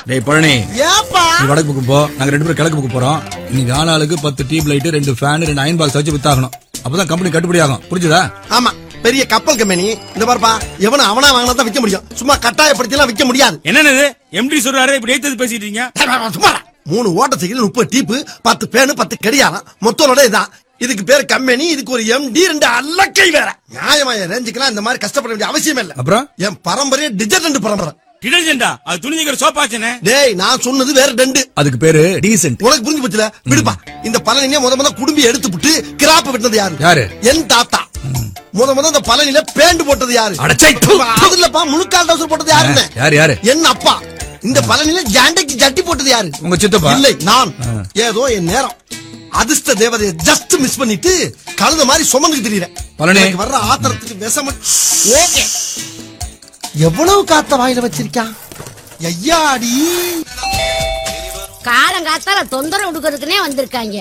டேய் பழனி, ஏப்பா நீ வடக்கு பக்கம் போ, நாங்க 2 பேரும் கிழக்கு பக்கம் போறோம். இன்னைக்கு ஆளாளுக்கு 10 tube light, 2 fan, 2 iron box வச்சு வித்தாகணும். அப்பதான் கம்பெனி கட்டுப்படி ஆகும். புரிஞ்சுதா? ஆமா, பெரிய கப்பல் கம்பெனி. இந்த பாருப்பா, எவன அவனா வாங்கினா தான் விக்க முடியும். சும்மா கட்டாயப்படுத்தி எல்லாம் விக்க முடியாது. என்னது எம்டி சொல்றாரு, இப்படி ஏத்து பேசிட்டு இருக்கீங்க? சும்மா 3 ஓட்ட சைக்கிள், 30 டீப்பு, 10 பேனு, 10 கடியாரம், மொத்தோட இதான். இதுக்கு பேரு கம்பெனி, இதுக்கு ஒரு எம்டி, 2 அல்லக்கை வேற. நியாயമായ ரேஞ்சுக்கெல்லாம் இந்த மாதிரி கஷ்டப்பட வேண்டிய அவசியம் இல்ல. அப்புறம் என் பரம்பரையே டிஜர்டன்ட் பரம்பரை. டிடர்ஜென்டா? அது துணிஞ்சிக்கிற சோப்பாச்சனே. டேய், நான் சொன்னது வேற டெண்டு. அதுக்கு பேரு டீசென்ட். உனக்கு புரிஞ்சு போச்சுல? விடுப்பா. இந்த பழனியே முத குடும்பி எடுத்துப்புட்டு கிராப்ப விட்டது யாரு? யாரு? என் தாத்தா. முத இந்த பழனியில பேண்ட் போட்டது யாரு? அடச்சை. அதுலப்பா முழுக்கால் டவுசர் போட்டது யாருன்னு? யாரு? என் அப்பா. இந்த பழனியில ஜாண்டைக்கு ஜட்டி போட்டது யாரு? உங்க சித்தப்பா? இல்லை, நான். ஏதோ என் நேரம். அதிர்ஷ்ட தேவதையை ஜஸ்ட் மிஸ் பண்ணிட்டு கழுத மாதிரி சுமந்துக்கு திரியறேன். பழனி வர்ற ஆத்திரத்துக்கு விஷம். ஓகே, எவ்வளவு காத்த வாயில வச்சிருக்கான் ஐயாடி. காலங்காத்தால தொந்தரவு கொடுக்கறதுக்குனே வந்திருக்காங்க.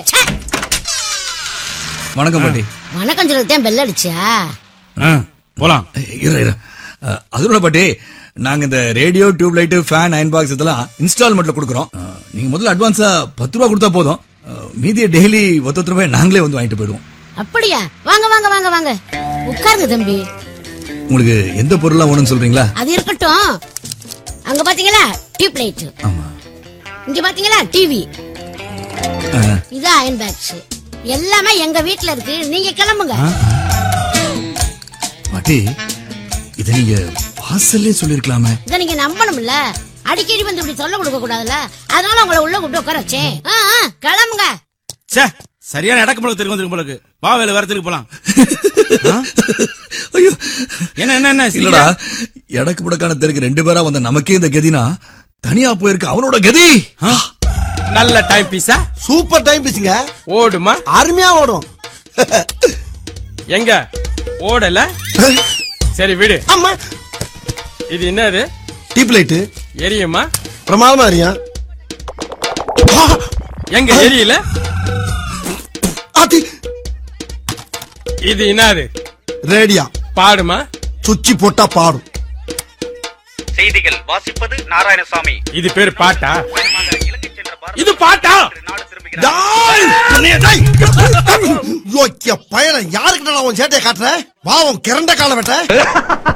வணக்கம் பாட்டி. வணக்கம் சொல்லத்தான் பெல் அடிச்சா? போலாம். இரு. அதோட பாட்டி, நாங்க இந்த radio, tube light, fan, iron box இதெல்லாம் இன்ஸ்டால்மெண்ட்ல கொடுக்குறோம். நீங்க முதல்ல அட்வான்ஸா 10 ரூபா கொடுத்தா போதும். மீதியை டெய்லி 10 ரூபாய் நாங்களே வந்து வாங்கிட்டு போயிடுவோம். அப்படியா? வாங்க வாங்க வாங்க வாங்க, உட்காருங்க தம்பி. உங்களுக்கு எந்த பொருள்லாம் வேணும்னு சொல்றீங்களா? அது இருக்கட்டும். அங்க பாத்தீங்களா டியூப் லைட், ஆமா. இங்க பாத்தீங்களா டிவி, இது அயன் பாக்ஸ், எல்லாமே எங்க வீட்ல இருக்கு. நீங்க கிளம்புங்க. பாட்டி, இத நீங்க வாசல்லே சொல்லிருக்கலாமே. இத நீங்க நம்பணும்ல, அடிக்கடி வந்து இப்படி சொல்ல கொடுக்க கூடாதுல்ல. அதனால உங்களை உள்ள கூப்பிட்டு உட்கார வச்சேன். கிளம்புங்க. சே, சரியான இடக்கு தெரியும் உங்களுக்கு. வா, வேலை வரத்துக்கு போலாம். ஐயோ, என்ன இல்லடா, எடக்கு புடக்கான தெருக்கு 2 பேரா வந்த நமக்கே இந்த கதினா, தனியா போயிருக்கு அவனோட கதி. நல்ல டைம் பீஸா? Super time பீஸுங்க. ஓடுமா? அருமையா ஓடும். எங்க ஓடல? சரி விடு. அம்மா, இது என்னது? Tube light. எரியுமா? பிரமாதமா எரியும். எங்க எரியல? ஆத்தி. இது என்னது? ரேடியா. பாடுமா? சுச்சி போட்டா பாடும். செய்திகள் வாசிப்பது நாராயணசாமி. இது பேர் பாட்டா? இது பாட்டா? யோக்கிய பயணம், யாருக்கிட்ட நான் உன் சேட்டையை காட்டுறேன்? வா, உன் கிறண்ட கால வெட்ட.